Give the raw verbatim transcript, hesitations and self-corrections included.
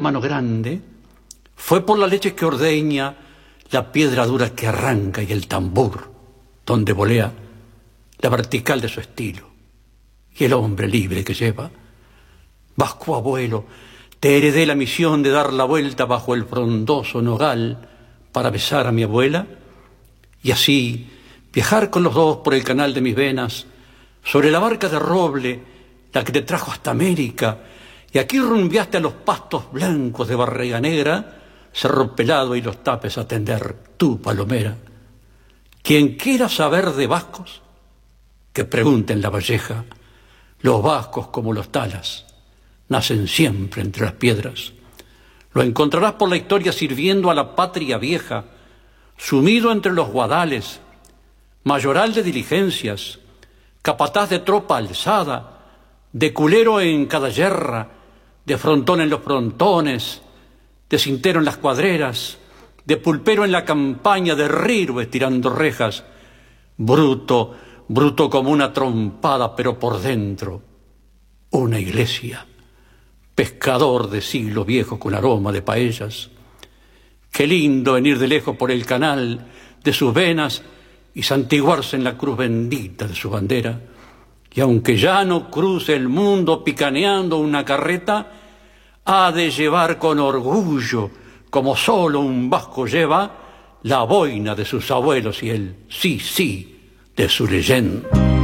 mano grande, fue por la leche que ordeña, la piedra dura que arranca y el tambor donde volea la vertical de su estilo, y el hombre libre que lleva. Vasco abuelo, te heredé la misión de dar la vuelta bajo el frondoso nogal para besar a mi abuela, y así viajar con los dos por el canal de mis venas, sobre la barca de roble, la que te trajo hasta América, y aquí rumbiaste a los pastos blancos de Barriga Negra, Cerro Pelado y los Tapes a tender tu palomera. Quien quiera saber de vascos, que pregunte en La Valleja. Los vascos, como los talas, nacen siempre entre las piedras. Lo encontrarás por la historia sirviendo a la patria vieja, sumido entre los guadales, mayoral de diligencias, capataz de tropa alzada, de culero en cada yerra, de frontón en los frontones, de cintero en las cuadreras, de pulpero en la campaña, de riro estirando rejas, bruto, bruto como una trompada, pero por dentro una iglesia, pescador de siglo viejo con aroma de paellas. Qué lindo venir de lejos por el canal de sus venas y santiguarse en la cruz bendita de su bandera. Y aunque ya no cruce el mundo picaneando una carreta, ha de llevar con orgullo, como solo un vasco lleva, la boina de sus abuelos y el sí, sí de su leyenda.